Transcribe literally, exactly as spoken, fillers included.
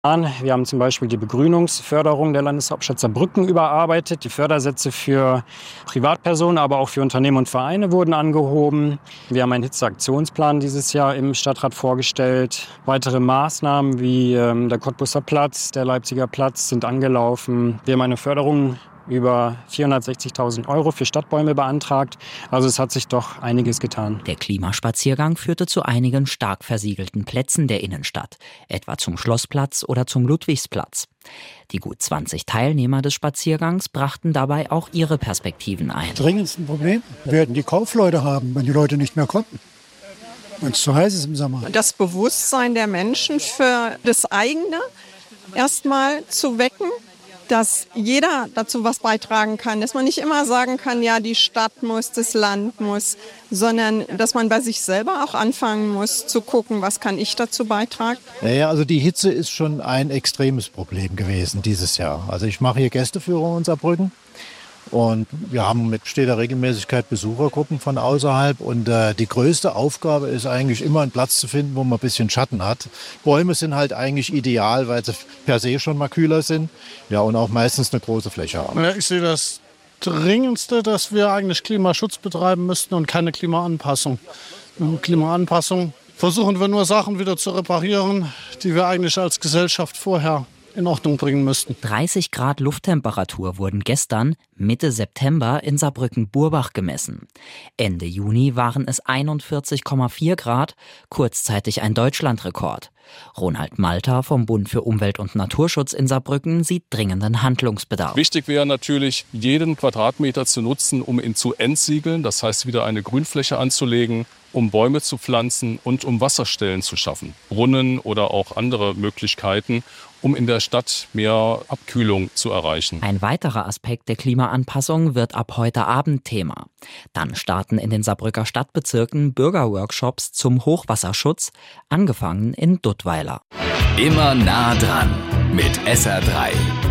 Wir haben zum Beispiel die Begrünungsförderung der Landeshauptstadt Saarbrücken überarbeitet. Die Fördersätze für Privatpersonen, aber auch für Unternehmen und Vereine wurden angehoben. Wir haben einen Hitzeaktionsplan dieses Jahr im Stadtrat vorgestellt. Weitere Maßnahmen wie ähm, der Cottbuser Platz, der Leipziger Platz sind angelaufen. Wir haben eine Förderung über vierhundertsechzigtausend Euro für Stadtbäume beantragt. Also es hat sich doch einiges getan. Der Klimaspaziergang führte zu einigen stark versiegelten Plätzen der Innenstadt, etwa zum Schlossplatz oder zum Ludwigsplatz. Die gut zwanzig Teilnehmer des Spaziergangs brachten dabei auch ihre Perspektiven ein. Dringendsten Problem werden die Kaufleute haben, wenn die Leute nicht mehr kommen. Wenn es zu heiß ist im Sommer. Das Bewusstsein der Menschen für das eigene erstmal zu wecken, dass jeder dazu was beitragen kann, dass man nicht immer sagen kann, ja, die Stadt muss, das Land muss, sondern dass man bei sich selber auch anfangen muss zu gucken, was kann ich dazu beitragen. Naja, also die Hitze ist schon ein extremes Problem gewesen dieses Jahr. Also ich mache hier Gästeführung in Saarbrücken. Und wir haben mit steter Regelmäßigkeit Besuchergruppen von außerhalb. Und äh, die größte Aufgabe ist eigentlich immer einen Platz zu finden, wo man ein bisschen Schatten hat. Bäume sind halt eigentlich ideal, weil sie per se schon mal kühler sind. Ja, und auch meistens eine große Fläche haben. Ja, ich sehe das Dringendste, dass wir eigentlich Klimaschutz betreiben müssten und keine Klimaanpassung. Klimaanpassung versuchen wir nur Sachen wieder zu reparieren, die wir eigentlich als Gesellschaft vorher in Ordnung bringen müssten. dreißig Grad Lufttemperatur wurden gestern, Mitte September, in Saarbrücken-Burbach gemessen. Ende Juni waren es einundvierzig Komma vier Grad, kurzzeitig ein Deutschlandrekord. Ronald Malter vom Bund für Umwelt und Naturschutz in Saarbrücken sieht dringenden Handlungsbedarf. Wichtig wäre natürlich, jeden Quadratmeter zu nutzen, um ihn zu entsiegeln, das heißt wieder eine Grünfläche anzulegen, um Bäume zu pflanzen und um Wasserstellen zu schaffen. Brunnen oder auch andere Möglichkeiten, um in der Stadt mehr Abkühlung zu erreichen. Ein weiterer Aspekt der Klimaanpassung wird ab heute Abend Thema. Dann starten in den Saarbrücker Stadtbezirken Bürgerworkshops zum Hochwasserschutz, angefangen in Duttweiler. Immer nah dran mit S R drei.